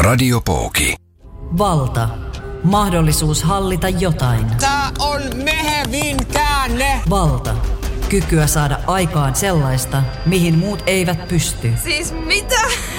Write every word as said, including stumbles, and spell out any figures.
Radiopooki. Valta. Mahdollisuus hallita jotain. Tää on mehevin käänne. Valta. Kykyä saada aikaan sellaista, mihin muut eivät pysty. Siis mitä?